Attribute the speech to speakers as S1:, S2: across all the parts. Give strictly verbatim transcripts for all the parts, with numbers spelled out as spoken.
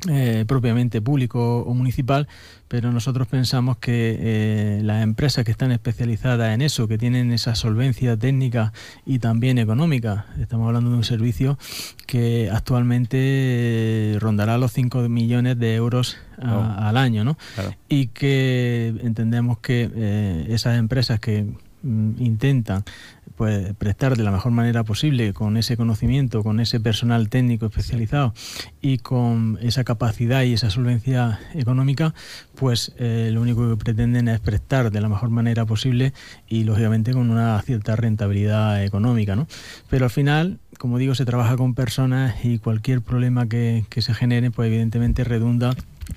S1: Eh, propiamente público o municipal, pero nosotros pensamos que eh, las empresas que están especializadas en eso, que tienen esa solvencia técnica y también económica, estamos hablando de un servicio que actualmente eh, rondará los cinco millones de euros a, oh. al año, ¿no? Claro. Y que entendemos que eh, esas empresas que mm, intentan pues prestar de la mejor manera posible, con ese conocimiento, con ese personal técnico especializado y con esa capacidad y esa solvencia económica, pues eh, lo único que pretenden es prestar de la mejor manera posible y lógicamente con una cierta rentabilidad económica, ¿no? Pero al final, como digo, se trabaja con personas y cualquier problema que, que se genere, pues evidentemente redunda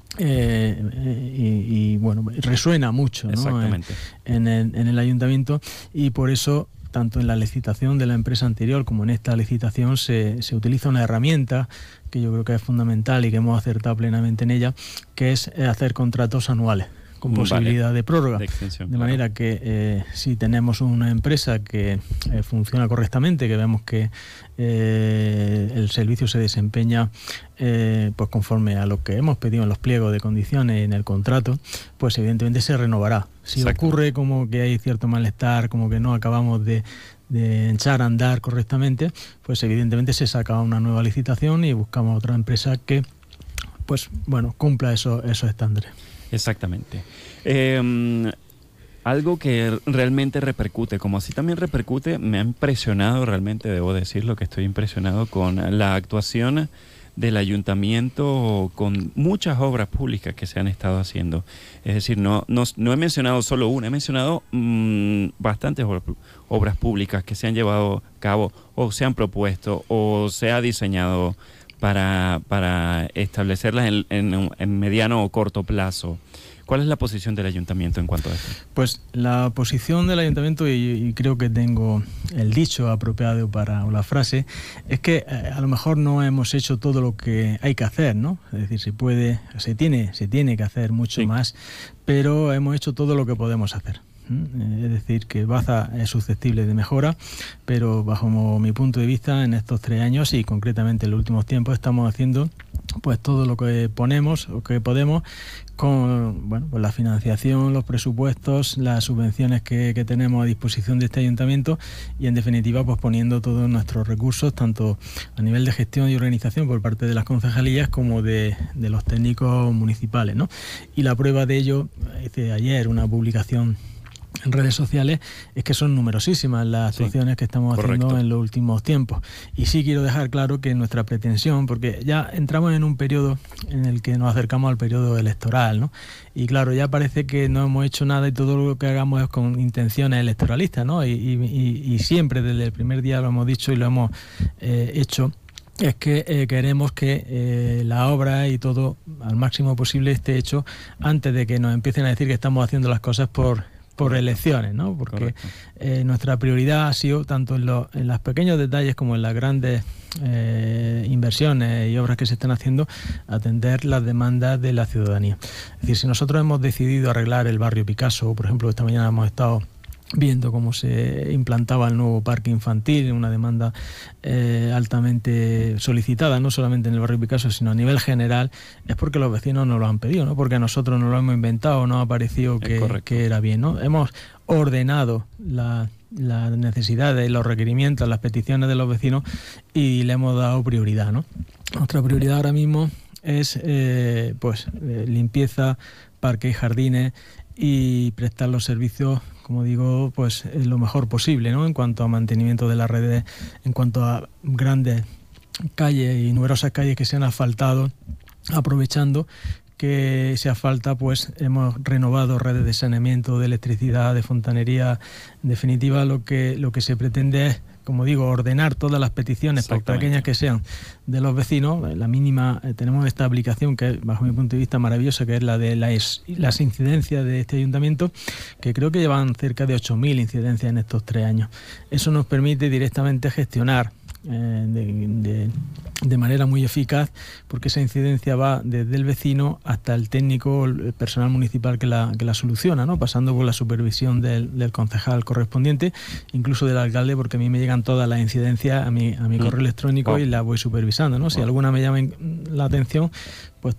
S1: Eh, y, y bueno, resuena mucho, ¿no?
S2: Exactamente.
S1: En, en, el, en el ayuntamiento, y por eso tanto en la licitación de la empresa anterior como en esta licitación se, se utiliza una herramienta que yo creo que es fundamental y que hemos acertado plenamente en ella, que es hacer contratos anuales con posibilidad vale. de prórroga,
S2: de, extensión,
S1: de
S2: claro.
S1: manera que eh, si tenemos una empresa que eh, funciona correctamente, que vemos que eh, el servicio se desempeña eh, pues conforme a lo que hemos pedido en los pliegos de condiciones en el contrato, pues evidentemente se renovará. Si Exacto. ocurre como que hay cierto malestar, como que no acabamos de de echar a andar correctamente, pues evidentemente se saca una nueva licitación y buscamos otra empresa que pues bueno cumpla esos, esos estándares.
S2: Exactamente. Eh, algo que realmente repercute, como así también repercute, me ha impresionado realmente, debo decirlo, que estoy impresionado con la actuación del ayuntamiento con muchas obras públicas que se han estado haciendo. Es decir, no, no, no he mencionado solo una, he mencionado mmm, bastantes obras públicas que se han llevado a cabo o se han propuesto o se ha diseñado para, para establecerlas en, en, en mediano o corto plazo. ¿Cuál es la posición del ayuntamiento en cuanto a esto?
S1: Pues la posición del ayuntamiento, y, y creo que tengo el dicho apropiado para o la frase, es que eh, a lo mejor no hemos hecho todo lo que hay que hacer, ¿no? Es decir, se puede, se tiene, se tiene que hacer mucho sí. más, pero hemos hecho todo lo que podemos hacer. Es decir, que Baza es susceptible de mejora, pero bajo mi punto de vista en estos tres años y concretamente en los últimos tiempos estamos haciendo pues todo lo que ponemos o que podemos con bueno pues la financiación, los presupuestos, las subvenciones que, que tenemos a disposición de este ayuntamiento y en definitiva pues poniendo todos nuestros recursos tanto a nivel de gestión y organización por parte de las concejalías como de, de los técnicos municipales, ¿no? Y la prueba de ello, hice ayer una publicación en redes sociales, es que son numerosísimas las actuaciones sí, que estamos correcto. haciendo en los últimos tiempos. Y sí quiero dejar claro que nuestra pretensión, porque ya entramos en un periodo en el que nos acercamos al periodo electoral, ¿no? Y claro, ya parece que no hemos hecho nada y todo lo que hagamos es con intenciones electoralistas, ¿no? Y, y, y siempre desde el primer día lo hemos dicho y lo hemos eh, hecho. Es que eh, queremos que eh, la obra y todo al máximo posible esté hecho antes de que nos empiecen a decir que estamos haciendo las cosas por por elecciones, ¿no? Porque eh, nuestra prioridad ha sido tanto en los en los pequeños detalles como en las grandes eh, inversiones y obras que se están haciendo, atender las demandas de la ciudadanía. Es decir, si nosotros hemos decidido arreglar el barrio Picasso, por ejemplo, esta mañana hemos estado viendo cómo se implantaba el nuevo parque infantil, una demanda eh, altamente solicitada, no solamente en el barrio Picasso, sino a nivel general, es porque los vecinos nos lo han pedido, no porque nosotros nos lo hemos inventado, nos ha parecido que, que era bien, ¿no? Hemos ordenado la, las necesidades, los requerimientos, las peticiones de los vecinos y le hemos dado prioridad, ¿no? Nuestra prioridad ahora mismo es eh, pues eh, limpieza, parques y jardines y prestar los servicios, como digo, pues lo mejor posible, ¿no? En cuanto a mantenimiento de las redes, en cuanto a grandes calles y numerosas calles que se han asfaltado, aprovechando que se asfalta, pues hemos renovado redes de saneamiento, de electricidad, de fontanería. En definitiva, lo que lo que se pretende es, como digo, ordenar todas las peticiones, por pequeñas que sean, de los vecinos. La mínima, eh, tenemos esta aplicación que es, bajo mi punto de vista, maravillosa, que es la de las, las incidencias de este ayuntamiento, que creo que llevan cerca de ocho mil incidencias en estos tres años. Eso nos permite directamente gestionar eh, de, de, de manera muy eficaz, porque esa incidencia va desde el vecino hasta el técnico, el personal municipal que la, que la soluciona, ¿no? Pasando por la supervisión del, del concejal correspondiente, incluso del alcalde, porque a mí me llegan todas las incidencias a mi, a mi correo electrónico oh. y las voy supervisando, ¿no? Si oh. alguna me llama la atención, pues